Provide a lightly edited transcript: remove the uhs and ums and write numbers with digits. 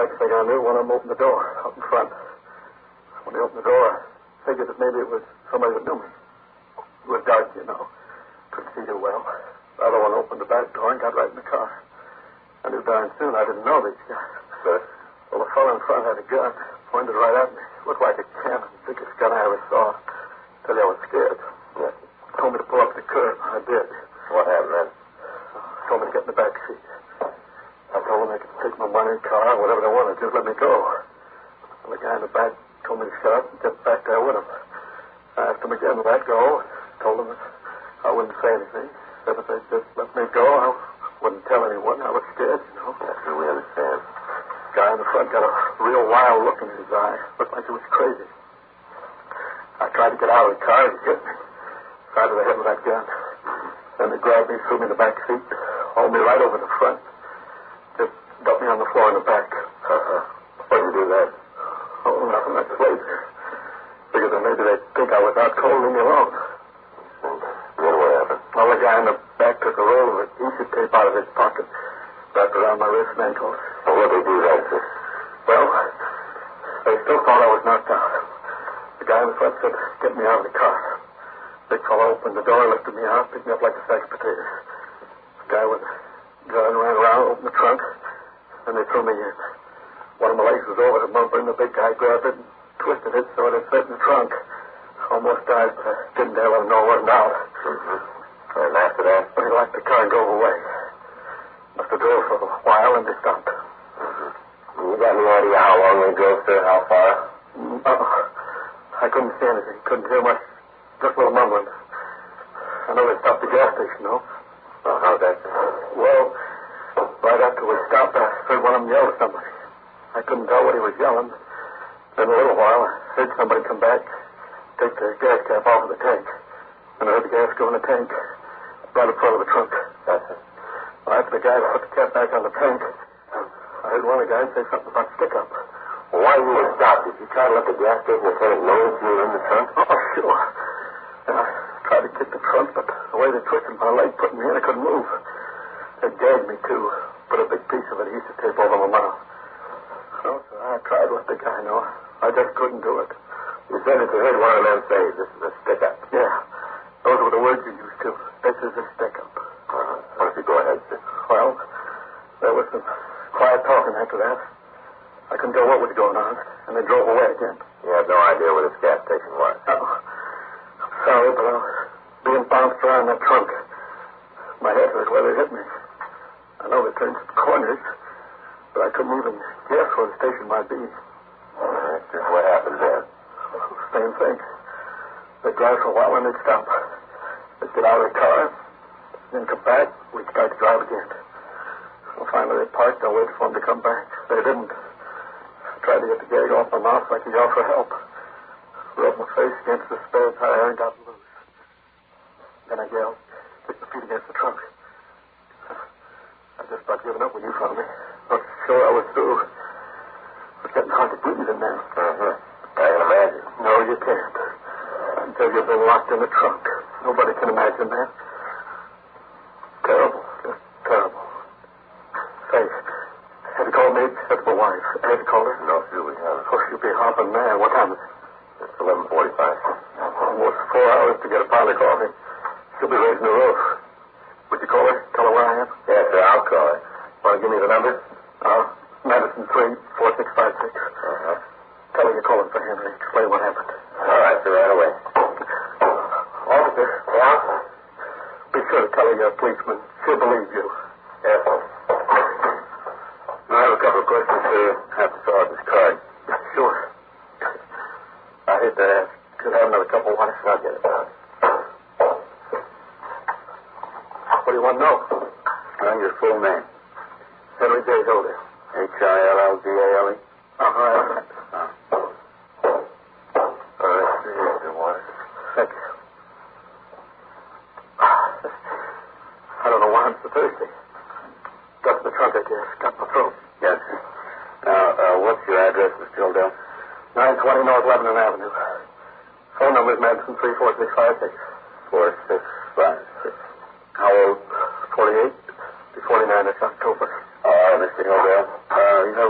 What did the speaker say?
Next thing I knew, one of them opened the door out in front. When he opened the door, I figured that maybe it was somebody that knew me. It was dark, you know. Couldn't see too well. The other one opened the back door and got right in the car. I knew darn soon I didn't know these guys. But, well, the fellow in front had a gun, pointed right at me. Looked like a cannon, biggest gun I ever saw. Tell you I was scared. yeah. Told me to pull up the curb. I did. What happened then? Told me to get in the back seat. I told them they could take my money, car, whatever they wanted. Just let me go. And the guy in the back told me to shut up and get back there with him. I asked him again to let go. Told him that I wouldn't say anything. Said if they'd just let me go, I wouldn't tell anyone. I was scared, you know. Yes, sir, we understand. The guy in the front got a real wild look in his eye. Looked like he was crazy. I tried to get out of the car. He hit me. Side of the head with that gun. Then they grabbed me, threw me in the back seat, hauled me right over the front. Just dumped me on the floor in the back. What did you do then? Oh, nothing. That's later. Figured that maybe they'd think I was out cold and leave me alone. Then what happened? Well, the guy in the back took a roll of adhesive tape out of his pocket, wrapped around my wrist and ankles. Well, what did they do then, sir? Well, they still thought I was knocked out. The guy in the front said, get me out of the car. Big fellow opened the door, lifted me out, picked me up like a sack of potatoes. The guy with the gun ran around, opened the trunk, and they threw me in. One of my legs was over the bumper, and the big guy grabbed it and twisted it so it fit in the trunk. Almost died, but I didn't dare let him know it wasn't out. And after that? But he locked the car and drove away. Must have drove for a while, and they stopped. You got any idea how long they drove, sir? How far? No. I couldn't see anything. Couldn't hear much. Just a little mumbling. I know they stopped at the gas station, though. Oh, how'd that go? Well, right after we stopped, I heard one of them yell at somebody. I couldn't tell what he was yelling. Then a little while, I heard somebody come back, take the gas cap off of the tank. And I heard the gas go in the tank, right in front of the trunk. That's it. Well, after the guy put the cap back on the tank, I heard one of the guys say something about stick-up. Well, why didn't you stop? Did you try to let the gas station attendant know that you were in the trunk? Oh, sure. And I tried to kick the trunk, but the way they twisted my leg put me in, I couldn't move. They gagged me, too. Put a big piece of adhesive tape over my mouth. So I tried to let the guy know. I just couldn't do it. You said that you heard one of them say, this is a stick-up. Yeah. Those were the words you used, too. This is a stick-up. Why don't you go ahead, sir? Well, there was some quiet talking after that. I couldn't tell what was going on, and they drove away again. You had no idea where this gas station was? Oh, I'm sorry, but I was being bounced around that trunk. My head was where they hit me. I know they turned some corners, but I couldn't even guess where the station might be. All right, sir. What happened then? Same thing. They drive for a while and they'd stop. They'd get out of the car, then come back, we'd start to drive again. Well, finally they parked, I waited for them to come back. They didn't. I tried to get the gag off my mouth so I could yell for help. Rubbed my face against the spare tire and got loose. Then I yelled, kicked my feet against the trunk. I just about given up when you found me. I was sure I was through. It was getting hard to breathe in there. I can imagine. No, you can't. Until you've been locked in the trunk. Nobody can imagine that. Terrible. Just terrible. Say, have you called me? That's my wife. Have you called her? No, sir, we haven't. Oh, she'll be hopping mad. What time is it? It's 11:45. Almost 4 hours to get a pot of coffee. She'll be raising the roof. Would you call her? Tell her where I am? Yes, sir, I'll call her. Want to give me the number? Madison 34656. Tell her you're calling for Henry. Explain what happened. All right, sir, right away. Officer. Yeah? Be sure to tell her you're a policeman. She'll believe you. Yes, sir. I have a couple of questions, sir. Have to fill out this card. Sure. I hate to ask. Could I have another cup of water? I'll get it. What do you want to know? Your full name. Henry J. Hilldale. Hillldale. Uh-huh. Here's the water. Thank you. I don't know why I'm so thirsty. Dust in the trunk, I guess. Got my throat. Yes, sir. Now, what's your address, Mr. Hilldale? 920 North Lebanon Avenue. Phone number is Madison 34656. 4656. How old? 48. Be 49 this October. Mr. Hilldale. You have